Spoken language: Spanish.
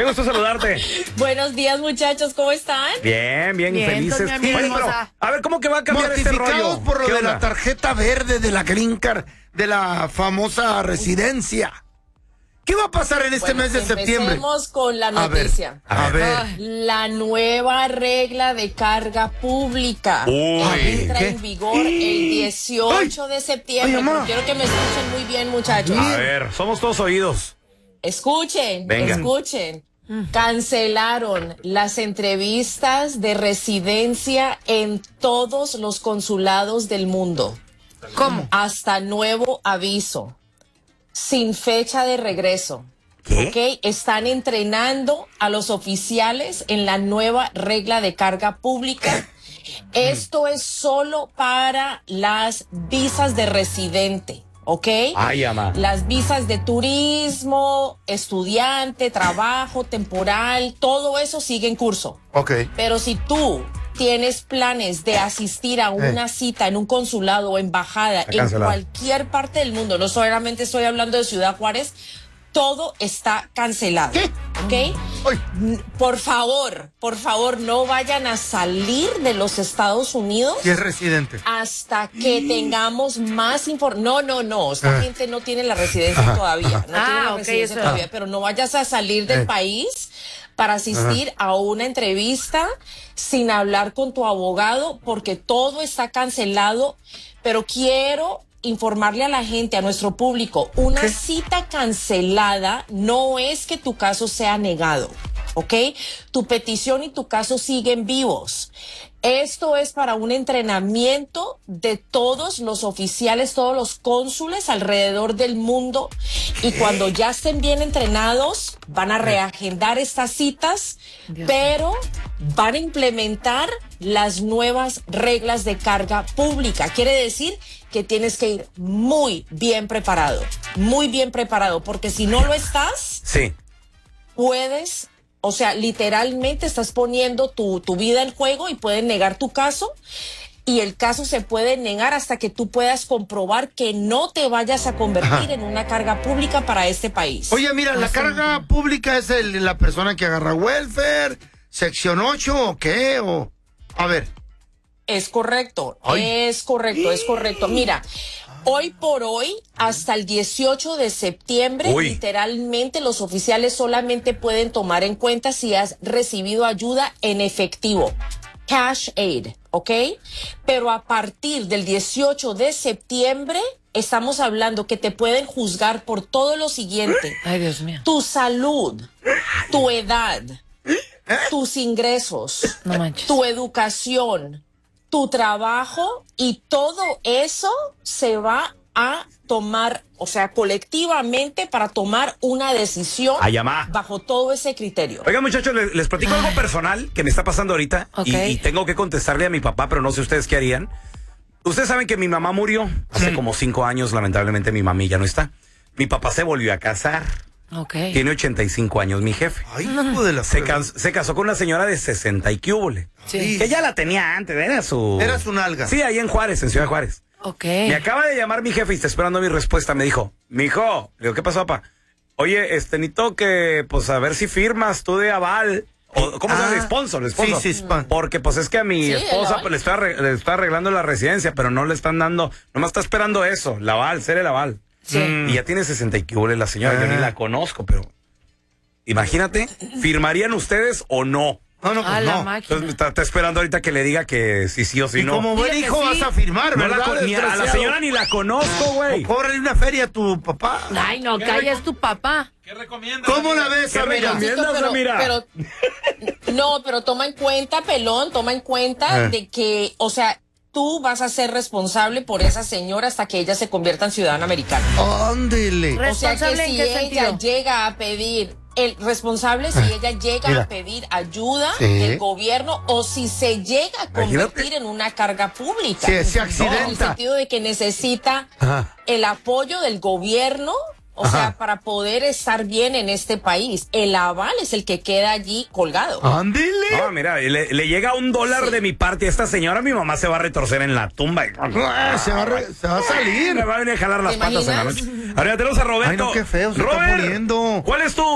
gusto saludarte. Buenos días, muchachos, ¿cómo están? Bien, felices. Oye, pero, a ver, ¿cómo que va a cambiar este rollo? Mortificados por lo de onda? la tarjeta verde de la Green Card, de la famosa residencia. ¿Qué va a pasar en este mes de septiembre? Empecemos con la noticia. A ver. La nueva regla de carga pública entra en vigor el 18 de septiembre. mamá. Quiero que me escuchen muy bien, muchachos. A ver, somos todos oídos. Escuchen. Venga. Cancelaron las entrevistas de residencia en todos los consulados del mundo. ¿Cómo? Hasta nuevo aviso. Sin fecha de regreso. ¿Qué? ¿Ok? Están entrenando a los oficiales en la nueva regla de carga pública. Esto es solo para las visas de residente. ¿Ok? Ay, ama. Las visas de turismo, estudiante, trabajo, temporal, todo eso sigue en curso. Ok. Pero si tú tienes planes de asistir a una cita en un consulado o embajada en cancelado. cualquier parte del mundo, no solamente estoy hablando de Ciudad Juárez, todo está cancelado. ¿Qué? ¿Ok? Ay. Por favor, no vayan a salir de los Estados Unidos Si es residente. hasta que tengamos más información. No. Esta gente no tiene la residencia todavía. No tiene la ok, residencia eso. todavía, pero no vayas a salir del país para asistir a una entrevista sin hablar con tu abogado, porque todo está cancelado. Pero quiero informarle a la gente, a nuestro público, una cita cancelada no es que tu caso sea negado, ¿ok? Tu petición y tu caso siguen vivos. Esto es para un entrenamiento de todos los oficiales, todos los cónsules alrededor del mundo, y cuando ya estén bien entrenados van a reagendar estas citas, pero van a implementar las nuevas reglas de carga pública. Quiere decir que tienes que ir muy bien preparado, porque si no lo estás, Sí. puedes, o sea, literalmente estás poniendo tu vida en juego y pueden negar tu caso, y el caso se puede negar hasta que tú puedas comprobar que no te vayas a convertir en una carga pública para este país. Oye, mira, la carga pública es la persona que agarra welfare, sección 8 o qué, o... A ver. Es correcto, Ay. es correcto. Mira, hoy por hoy, hasta el 18 de septiembre, Uy. literalmente los oficiales solamente pueden tomar en cuenta si has recibido ayuda en efectivo, cash aid, ¿ok? Pero a partir del 18 de septiembre, estamos hablando que te pueden juzgar por todo lo siguiente: Ay, Dios mío. tu salud, tu edad, tus ingresos, No manches. tu educación, tu trabajo, y todo eso se va a tomar, o sea, colectivamente, para tomar una decisión Ay, ama. bajo todo ese criterio. Oigan, muchachos, les platico algo personal que me está pasando ahorita. Ok. Y tengo que contestarle a mi papá, pero no sé ustedes qué harían. Ustedes saben que mi mamá murió hace como 5 años. Lamentablemente mi mami ya no está. Mi papá se volvió a casar. Ok. Tiene 85 años mi jefe. Ay, hijo de la... Se casó con una señora de 60 y cúbole. Sí. Que ya la tenía antes, era su... Era su nalga. Sí, ahí en Juárez, en Ciudad Juárez. Ok. Me acaba de llamar mi jefe y está esperando mi respuesta. Me dijo, mijo, le digo, ¿qué pasó, papá? Oye, necesito que, pues, a ver si firmas tú de aval. O, ¿cómo se llama? Sponsor. Sí, sponsor. Porque, pues, es que a mi Sí, esposa el pues, le está arreglando la residencia, pero no le están dando, nomás está esperando eso, el aval, ser el aval. Sí. Y ya tiene 60 y que huele la señora, yo ni la conozco, pero imagínate, ¿firmarían ustedes o no? No, A pues la no. máquina. Entonces, está esperando ahorita que le diga que sí o sí Y no. como buen Dile que hijo sí. vas a firmar, No la ¿verdad? con- ni a la desgraciado? señora ni la conozco, güey. Cóbrale una feria a tu papá. Ay, no, calla, es tu papá. ¿Cómo la ves, ¿Qué amiga? recomiendas? Pero toma en cuenta, pelón, de que, o sea, tú vas a ser responsable por esa señora hasta que ella se convierta en ciudadana americana. Ándele. O sea que ¿Responsable en si qué ella sentido? llega a pedir, el responsable si ella llega Mira. a pedir ayuda Sí. del gobierno, o si se llega a convertir Imagínate. en una carga pública. Si se No, en el accidenta. sentido de que necesita Ajá. el apoyo del gobierno, o Ajá. sea, para poder estar bien en este país. El aval es el que queda allí colgado. Ándele. No, mira, le llega $1 de mi parte a esta señora, mi mamá se va a retorcer en la tumba. Se va a salir. Me va a venir a jalar las ¿Te patas en la imaginas? noche. Ahora ya tenemos a Roberto. Ay, no, qué feo se está Robert, poniendo. ¿cuál es tu